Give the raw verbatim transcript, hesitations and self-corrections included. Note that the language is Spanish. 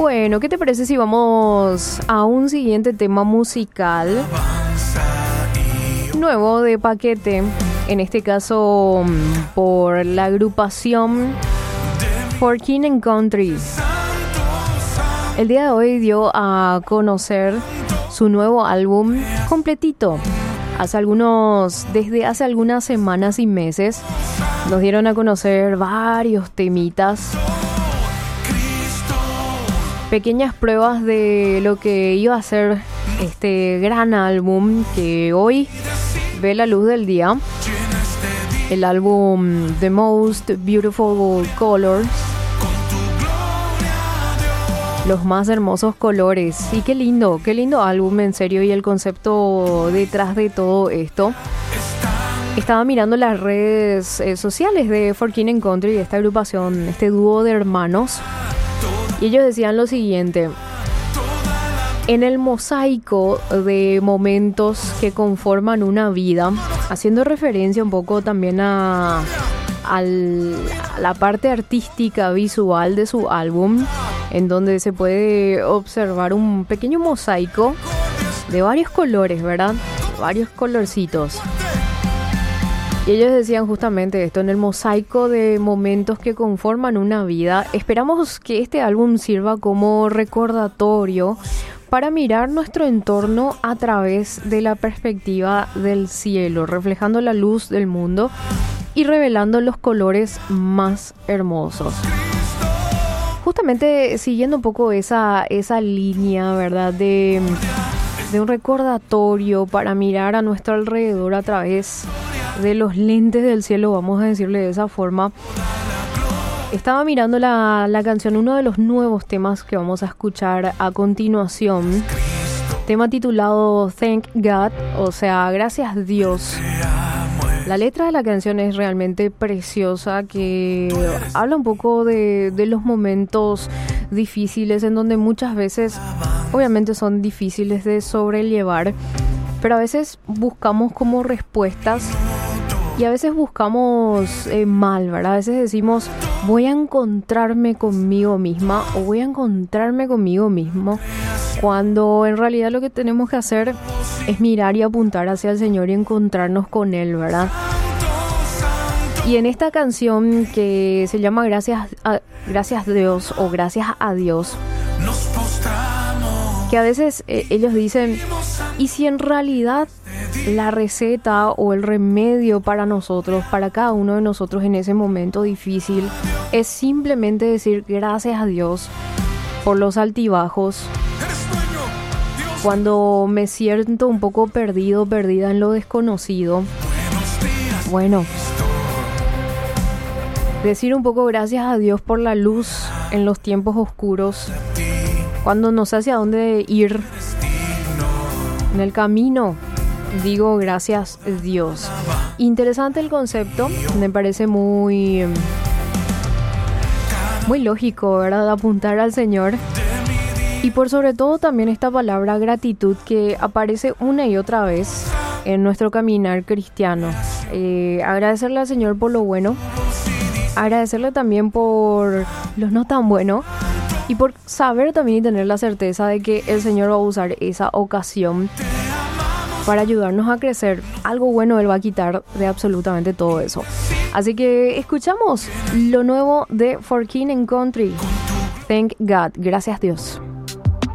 Bueno, ¿qué te parece si vamos a un siguiente tema musical nuevo de paquete? En este caso por la agrupación For King and Country. El día de hoy dio a conocer su nuevo álbum completito. Hace algunos, desde hace algunas semanas y meses nos dieron a conocer varios temitas, pequeñas pruebas de lo que iba a ser este gran álbum que hoy ve la luz del día. El álbum The Most Beautiful Colors, los más hermosos colores. Y qué lindo, qué lindo álbum, en serio. Y el concepto detrás de todo esto. Estaba mirando las redes eh, sociales de For King and Country, esta agrupación, este dúo de hermanos. Y ellos decían lo siguiente: en el mosaico de momentos que conforman una vida, haciendo referencia un poco también a, al, a la parte artística visual de su álbum, en donde se puede observar un pequeño mosaico de varios colores, ¿verdad? Varios colorcitos. Y ellos decían justamente esto: en el mosaico de momentos que conforman una vida, esperamos que este álbum sirva como recordatorio para mirar nuestro entorno a través de la perspectiva del cielo, reflejando la luz del mundo y revelando los colores más hermosos. Justamente siguiendo un poco esa, esa línea, ¿verdad? De, de un recordatorio para mirar a nuestro alrededor a través de los lentes del cielo, vamos a decirle de esa forma. Estaba mirando la, la canción, uno de los nuevos temas que vamos a escuchar a continuación, tema titulado Thank God, o sea, gracias Dios. La letra de la canción es realmente preciosa, que habla un poco de, de los momentos difíciles, en donde muchas veces, obviamente son difíciles de sobrellevar, pero a veces buscamos como respuestas y a veces buscamos eh, mal, ¿verdad? A veces decimos, voy a encontrarme conmigo misma o voy a encontrarme conmigo mismo, cuando en realidad lo que tenemos que hacer es mirar y apuntar hacia el Señor y encontrarnos con Él, ¿verdad? Y en esta canción que se llama Gracias a, Gracias Dios o Gracias a Dios, que a veces eh, ellos dicen, ¿y si en realidad la receta o el remedio para nosotros, para cada uno de nosotros en ese momento difícil, es simplemente decir gracias a Dios por los altibajos? Cuando me siento un poco perdido, perdida en lo desconocido, bueno, decir un poco gracias a Dios por la luz en los tiempos oscuros, cuando no sé hacia dónde ir en el camino, digo gracias Dios. Interesante el concepto, me parece muy muy lógico, ¿verdad? Apuntar al Señor. Y por sobre todo también esta palabra gratitud, que aparece una y otra vez en nuestro caminar cristiano. Eh, agradecerle al Señor por lo bueno, agradecerle también por lo no tan bueno, y por saber también y tener la certeza de que el Señor va a usar esa ocasión para ayudarnos a crecer. Algo bueno Él va a quitar de absolutamente todo eso. Así que escuchamos lo nuevo de For King and Country, Thank God, gracias Dios.